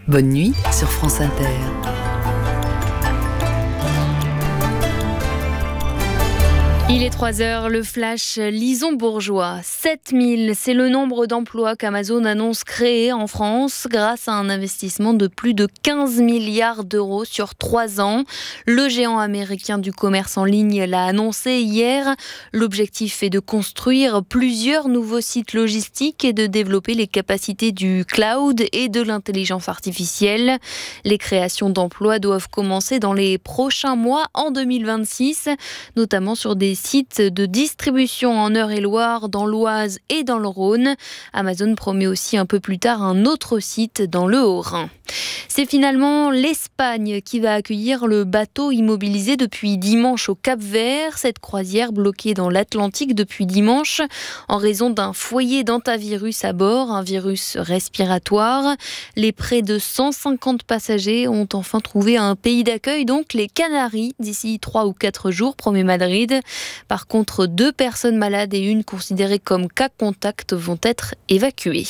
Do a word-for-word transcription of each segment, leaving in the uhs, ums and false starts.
Bonne nuit sur France Inter. Il est trois heures, le flash Lison Bourgeois. sept mille, c'est le nombre d'emplois qu'Amazon annonce créer en France grâce à un investissement de plus de quinze milliards d'euros sur trois ans. Le géant américain du commerce en ligne l'a annoncé hier. L'objectif est de construire plusieurs nouveaux sites logistiques et de développer les capacités du cloud et de l'intelligence artificielle. Les créations d'emplois doivent commencer dans les prochains mois en deux mille vingt-six, notamment sur des sites de distribution en Eure-et-Loire, dans l'Oise et dans le Rhône. Amazon promet aussi un peu plus tard un autre site dans le Haut-Rhin. C'est finalement l'Espagne qui va accueillir le bateau immobilisé depuis dimanche au Cap-Vert. Cette croisière bloquée dans l'Atlantique depuis dimanche en raison d'un foyer d'hantavirus à bord, un virus respiratoire. Les près de cent cinquante passagers ont enfin trouvé un pays d'accueil, donc les Canaries, d'ici trois ou quatre jours, promet Madrid. Par contre, deux personnes malades et une considérée comme cas contact vont être évacuées.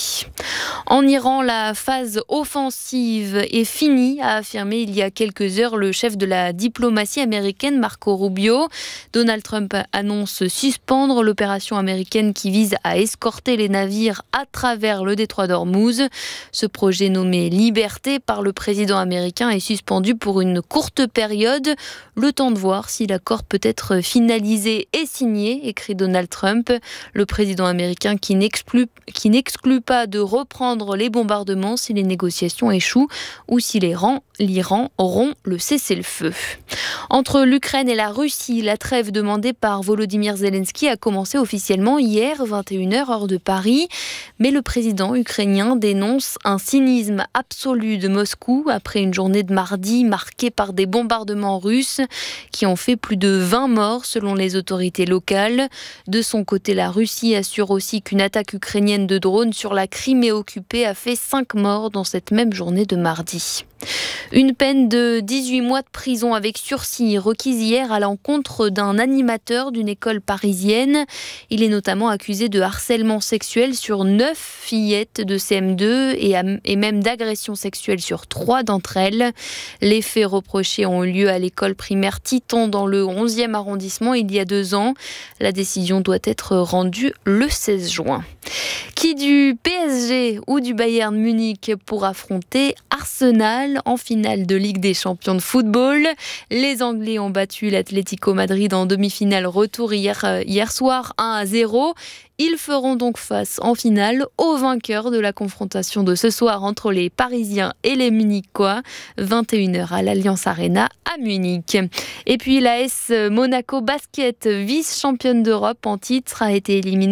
En Iran, la phase offensive est finie, a affirmé il y a quelques heures le chef de la diplomatie américaine, Marco Rubio. Donald Trump annonce suspendre l'opération américaine qui vise à escorter les navires à travers le détroit d'Ormuz. Ce projet nommé Liberté par le président américain est suspendu pour une courte période, le temps de voir si l'accord peut être finalisé et signé, écrit Donald Trump. Le président américain qui n'exclut, qui n'exclut pas de reprendre les bombardements si les négociations échouent ou si l'Iran, l'Iran rompt le cessez-le-feu. Entre l'Ukraine et la Russie, la trêve demandée par Volodymyr Zelensky a commencé officiellement hier, vingt et une heures, heure de Paris. Mais le président ukrainien dénonce un cynisme absolu de Moscou après une journée de mardi marquée par des bombardements russes qui ont fait plus de vingt morts selon les autorités locales. De son côté, la Russie assure aussi qu'une attaque ukrainienne de drones sur la Crimée occupée a fait cinq morts dans cette même journée de mardi. Une peine de dix-huit mois de prison avec sursis requise hier à l'encontre d'un animateur d'une école parisienne. Il est notamment accusé de harcèlement sexuel sur neuf fillettes de C M deux et, à, et même d'agression sexuelle sur trois d'entre elles. Les faits reprochés ont eu lieu à l'école primaire Titon dans le onzième arrondissement il y a deux ans. La décision doit être rendue le seize juin. Qui du P S G ou du Bayern Munich pour affronter Arsenal en finale de Ligue des Champions de football. Les Anglais ont battu l'Atlético Madrid en demi-finale retour hier, hier soir un à zéro. Ils feront donc face en finale au vainqueur de la confrontation de ce soir entre les Parisiens et les Munichois, vingt et une heures à l'Allianz Arena à Munich. Et puis l'A S Monaco Basket, vice-championne d'Europe en titre, a été éliminée